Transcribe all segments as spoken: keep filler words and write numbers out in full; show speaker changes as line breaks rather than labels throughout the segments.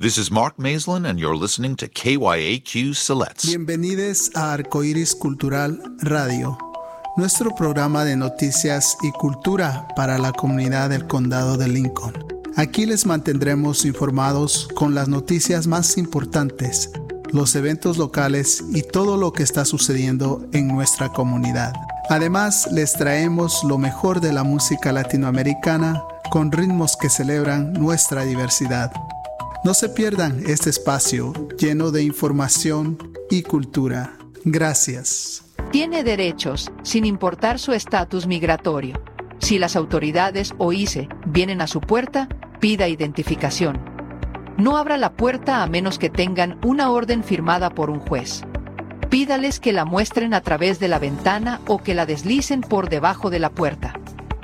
This is Mark Maislin, and you're listening to K Y A Q Siletz.
Bienvenidos a Arcoíris Cultural Radio, nuestro programa de noticias y cultura para la comunidad del Condado de Lincoln. Aquí les mantendremos informados con las noticias más importantes, los eventos locales y todo lo que está sucediendo en nuestra comunidad. Además, les traemos lo mejor de la música latinoamericana con ritmos que celebran nuestra diversidad. No se pierdan este espacio lleno de información y cultura. Gracias.
Tiene derechos sin importar su estatus migratorio. Si las autoridades o I C E vienen a su puerta, pida identificación. No abra la puerta a menos que tengan una orden firmada por un juez. Pídales que la muestren a través de la ventana o que la deslicen por debajo de la puerta.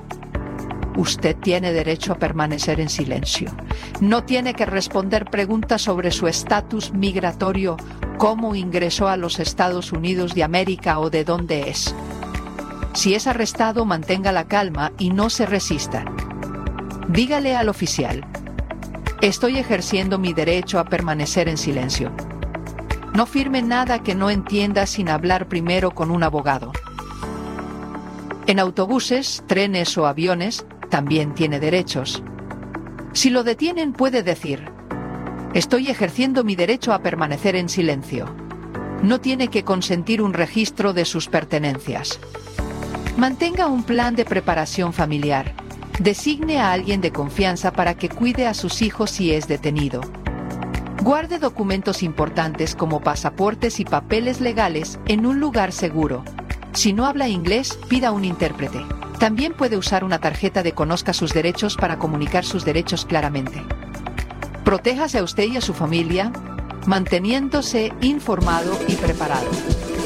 Usted tiene derecho a permanecer en silencio. No tiene que responder preguntas sobre su estatus migratorio, cómo ingresó a los Estados Unidos de América o de dónde es. Si es arrestado, mantenga la calma y no se resista. Dígale al oficial: estoy ejerciendo mi derecho a permanecer en silencio. No firme nada que no entienda sin hablar primero con un abogado. En autobuses, trenes o aviones, también tiene derechos. Si lo detienen, puede decir: estoy ejerciendo mi derecho a permanecer en silencio. No tiene que consentir un registro de sus pertenencias. Mantenga un plan de preparación familiar. Designe a alguien de confianza para que cuide a sus hijos si es detenido. Guarde documentos importantes como pasaportes y papeles legales en un lugar seguro. Si no habla inglés, pida un intérprete. También puede usar una tarjeta de Conozca sus derechos para comunicar sus derechos claramente. Protéjase a usted y a su familia, manteniéndose informado y preparado.